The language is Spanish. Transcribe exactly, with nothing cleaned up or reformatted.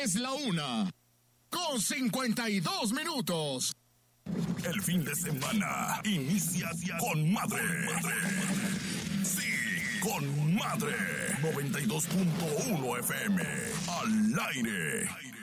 Es la una, con cincuenta y dos minutos. El fin de semana inicia con madre. Sí, con madre. noventa y dos punto uno F M. Al aire.